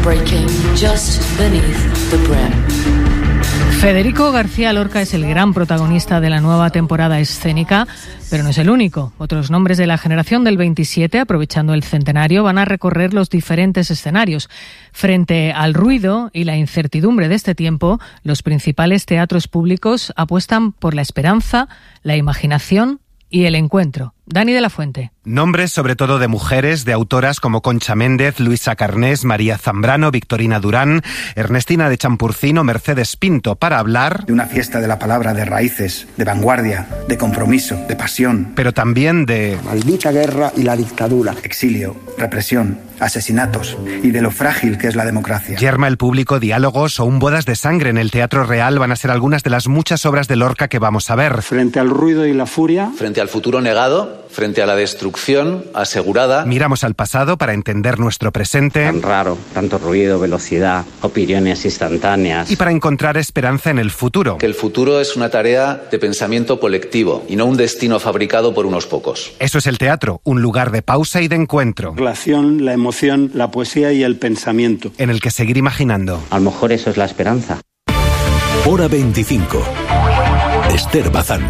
breaking just beneath the brim. Federico García Lorca es el gran protagonista de la nueva temporada escénica, pero no es el único. Otros nombres de la generación del 27, aprovechando el centenario, van a recorrer los diferentes escenarios. Frente al ruido y la incertidumbre de este tiempo, los principales teatros públicos apuestan por la esperanza, la imaginación y el encuentro. Dani de la Fuente. Nombres sobre todo de mujeres, de autoras como Concha Méndez, Luisa Carnés, María Zambrano, Victorina Durán, Ernestina de Champurcino, Mercedes Pinto, para hablar de una fiesta de la palabra, de raíces, de vanguardia, de compromiso, de pasión. Pero también de maldita guerra y la dictadura, exilio, represión, asesinatos y de lo frágil que es la democracia. Yerma el público, diálogos o un bodas de sangre en el Teatro Real van a ser algunas de las muchas obras de Lorca que vamos a ver. Frente al ruido y la furia, frente al futuro negado, frente a la destrucción asegurada. Miramos al pasado para entender nuestro presente. Tan raro, tanto ruido, velocidad, opiniones instantáneas. Y para encontrar esperanza en el futuro. Que el futuro es una tarea de pensamiento colectivo y no un destino fabricado por unos pocos. Eso es el teatro, un lugar de pausa y de encuentro. La acción, la emoción, la poesía y el pensamiento. En el que seguir imaginando. A lo mejor eso es la esperanza. Hora 25. Esther Bazán.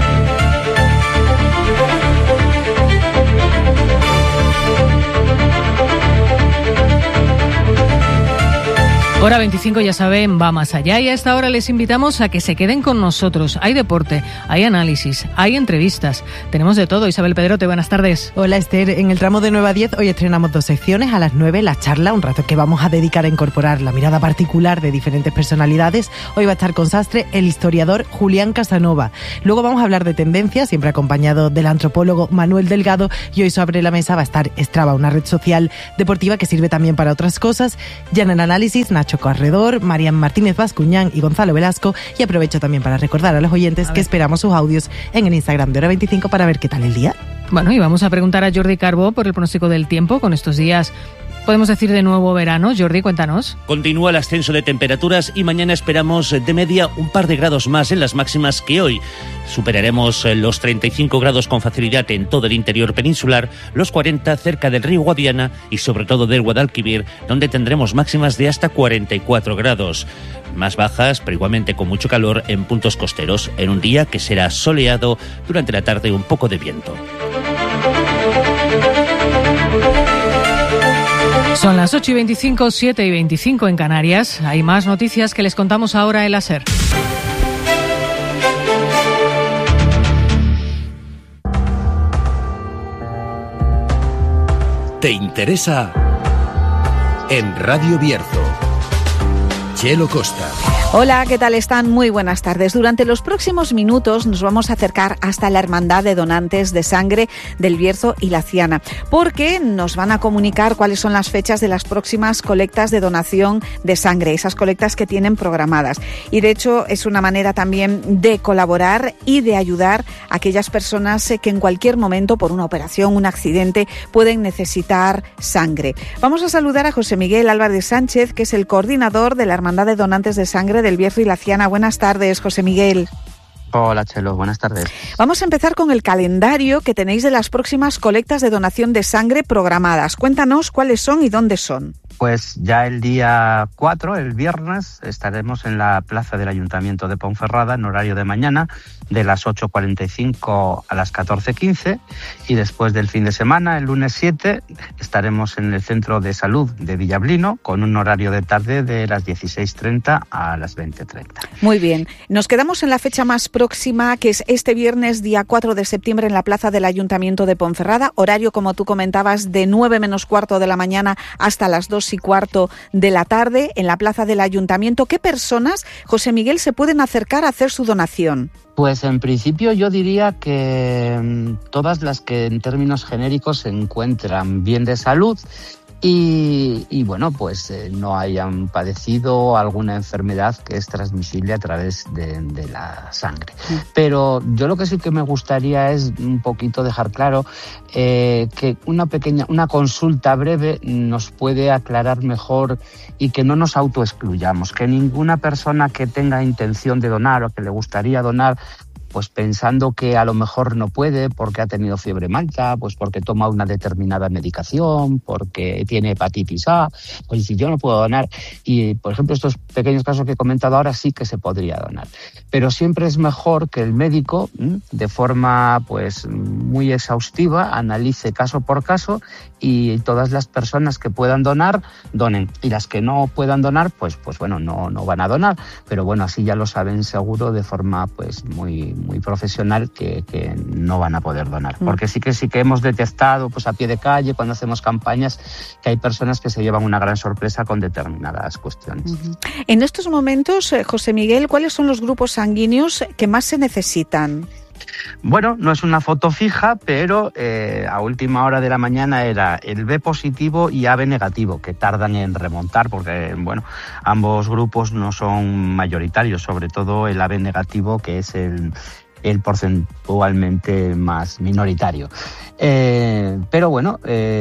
Hora 25, ya saben, va más allá y a esta hora les invitamos a que se queden con nosotros. Hay deporte, hay análisis, hay entrevistas, tenemos de todo. Isabel Pedrote, buenas tardes. Hola Esther, en el tramo de 9 a 10 hoy estrenamos 2 secciones. A las 9 la charla, un rato que vamos a dedicar a incorporar la mirada particular de diferentes personalidades. Hoy va a estar con Sastre el historiador Julián Casanova. Luego vamos a hablar de tendencias, siempre acompañado del antropólogo Manuel Delgado, y hoy sobre la mesa va a estar Strava, una red social deportiva que sirve también para otras cosas. Ya en el análisis, Nacho Corredor, Marian Martínez Bascuñán y Gonzalo Velasco. Y aprovecho también para recordar a los oyentes que esperamos sus audios en el Instagram de Hora 25 para ver qué tal el día. Bueno, y vamos a preguntar a Jordi Carbó por el pronóstico del tiempo con estos días. ¿Podemos decir de nuevo verano? Jordi, cuéntanos. Continúa el ascenso de temperaturas y mañana esperamos de media un par de grados más en las máximas que hoy. Superaremos los 35 grados con facilidad en todo el interior peninsular, los 40 cerca del río Guadiana y sobre todo del Guadalquivir, donde tendremos máximas de hasta 44 grados. Más bajas, pero igualmente con mucho calor en puntos costeros, en un día que será soleado, durante la tarde un poco de viento. Son las 8:25, 7:25 en Canarias. Hay más noticias que les contamos ahora en la SER. ¿Te interesa? En Radio Bierzo. Chelo Costa. Hola, ¿qué tal están? Muy buenas tardes. Durante los próximos minutos nos vamos a acercar hasta la Hermandad de Donantes de Sangre del Bierzo y la Ciana, porque nos van a comunicar cuáles son las fechas de las próximas colectas de donación de sangre, esas colectas que tienen programadas. Y de hecho es una manera también de colaborar y de ayudar a aquellas personas que en cualquier momento, por una operación, un accidente, pueden necesitar sangre. Vamos a saludar a José Miguel Álvarez Sánchez, que es el coordinador de la Hermandad de Donantes de Sangre del Bierzo y la Ciana. Buenas tardes, José Miguel. Hola, Chelo, buenas tardes. Vamos a empezar con el calendario que tenéis de las próximas colectas de donación de sangre programadas. Cuéntanos cuáles son y dónde son. Pues ya el día 4, el viernes, estaremos en la plaza del Ayuntamiento de Ponferrada en horario de mañana, de las 8:45 a las 14:15, y después del fin de semana, el lunes 7, estaremos en el Centro de Salud de Villablino con un horario de tarde de las 16:30 a las 20:30. Muy bien. Nos quedamos en la fecha más próxima, que es este viernes, día 4 de septiembre, en la plaza del Ayuntamiento de Ponferrada, horario, como tú comentabas, de 9 menos cuarto de la mañana hasta las 2:15 de la tarde, en la plaza del Ayuntamiento. ¿Qué personas, José Miguel, se pueden acercar a hacer su donación? Pues en principio yo diría que todas las que en términos genéricos se encuentran bien de salud y bueno, pues no hayan padecido alguna enfermedad que es transmisible a través de la sangre. Pero yo lo que sí que me gustaría es un poquito dejar claro que una consulta breve nos puede aclarar mejor y que no nos autoexcluyamos, que ninguna persona que tenga intención de donar o que le gustaría donar pues pensando que a lo mejor no puede porque ha tenido fiebre alta, pues porque toma una determinada medicación, porque tiene hepatitis A, pues si yo no puedo donar. Y, por ejemplo, estos pequeños casos que he comentado ahora sí que se podría donar. Pero siempre es mejor que el médico, de forma pues muy exhaustiva, analice caso por caso y todas las personas que puedan donar, donen. Y las que no puedan donar, pues bueno, no van a donar. Pero bueno, así ya lo saben seguro de forma pues muy profesional que no van a poder donar. Porque sí que hemos detectado pues a pie de calle, cuando hacemos campañas, que hay personas que se llevan una gran sorpresa con determinadas cuestiones. En estos momentos, José Miguel, ¿cuáles son los grupos sanguíneos que más se necesitan? Bueno, no es una foto fija, pero a última hora de la mañana era el B positivo y AB negativo, que tardan en remontar porque, bueno, ambos grupos no son mayoritarios, sobre todo el AB negativo, que es el porcentualmente más minoritario. Pero bueno,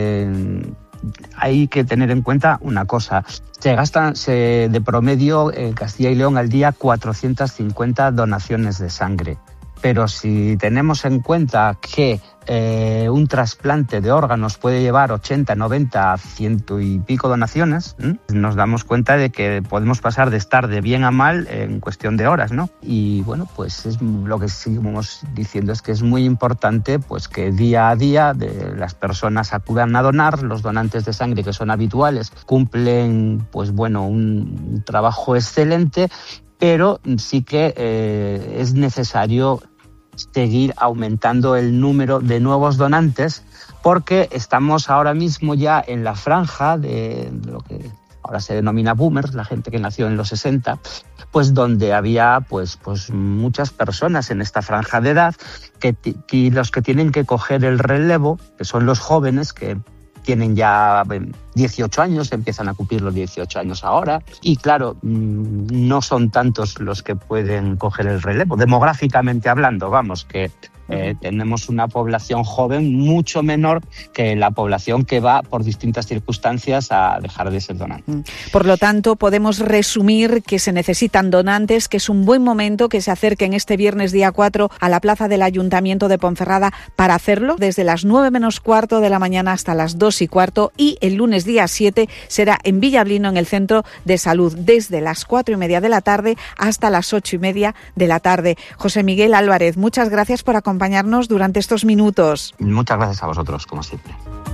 hay que tener en cuenta una cosa. Se gastan de promedio en Castilla y León al día 450 donaciones de sangre. Pero si tenemos en cuenta que un trasplante de órganos puede llevar 80, 90, 100 y pico donaciones, nos damos cuenta de que podemos pasar de estar de bien a mal en cuestión de horas, ¿no? Y bueno, pues es lo que seguimos diciendo es que es muy importante pues que día a día las personas acudan a donar. Los donantes de sangre que son habituales cumplen pues bueno un trabajo excelente, pero sí que es necesario seguir aumentando el número de nuevos donantes, porque estamos ahora mismo ya en la franja de lo que ahora se denomina boomers, la gente que nació en los 60, pues donde había pues muchas personas en esta franja de edad que los que tienen que coger el relevo, que son los jóvenes que tienen ya 18 años, empiezan a cumplir los 18 años ahora, y claro, no son tantos los que pueden coger el relevo, demográficamente hablando, vamos, que tenemos una población joven mucho menor que la población que va por distintas circunstancias a dejar de ser donante. Por lo tanto, podemos resumir que se necesitan donantes, que es un buen momento que se acerquen este viernes día 4 a la plaza del Ayuntamiento de Ponferrada para hacerlo, desde las 9 menos cuarto de la mañana hasta las 2 y cuarto, y el lunes día 7 será en Villablino, en el Centro de Salud, desde las 4:30 de la tarde hasta las 8:30 de la tarde. José Miguel Álvarez, muchas gracias por acompañarnos durante estos minutos. Muchas gracias a vosotros, como siempre.